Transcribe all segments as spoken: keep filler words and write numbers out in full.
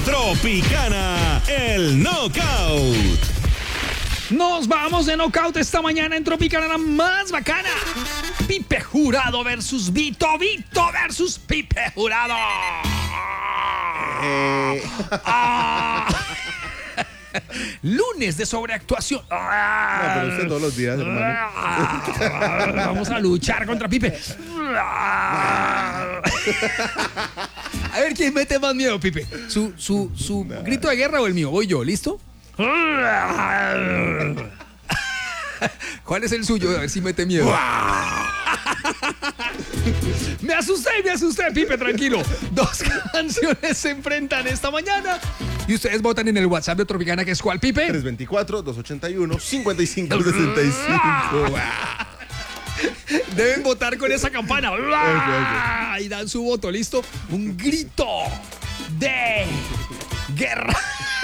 Tropicana, el Knockout. Nos vamos de knockout esta mañana en Tropicana, la más bacana. Pipe Jurado versus Vito, Vito versus Pipe Jurado. Eh. Ah. Lunes de sobreactuación. No, pero usted todos los días, hermano. Vamos a luchar contra Pipe. A ver quién mete más miedo, Pipe. Su, su, su grito de guerra o el mío. Voy yo, ¿listo? ¿Cuál es el suyo? A ver si mete miedo. Me asusté, me asusté, Pipe, tranquilo. Dos canciones se enfrentan esta mañana y ustedes votan en el WhatsApp de Tropicana, que es ¿cuál, Pipe? tres dos cuatro, dos ocho uno, cinco cinco seis cinco. Deben votar con esa campana. Okay, okay. Y dan su voto, ¿listo? Un grito de guerra.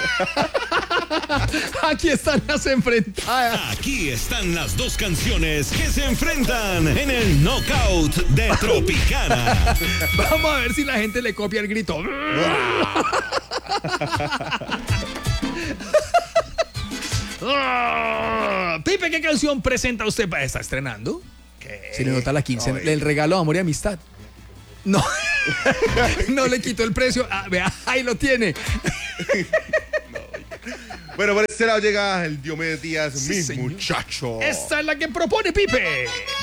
Aquí están las enfrentadas. Aquí están las dos canciones que se enfrentan en el Knockout de Tropicana. Vamos a ver si la gente le copia el grito. Pipe, ¿qué canción presenta usted? ¿Está estrenando? ¿Qué? Si le nota la quince, Ay. el regalo de amor y amistad. No, no le quitó el precio. Ah, vea, ahí lo tiene. Bueno, por este lado llega el Diomedes Díaz, Sí, mi señor. muchacho. Esta es la que propone Pipe.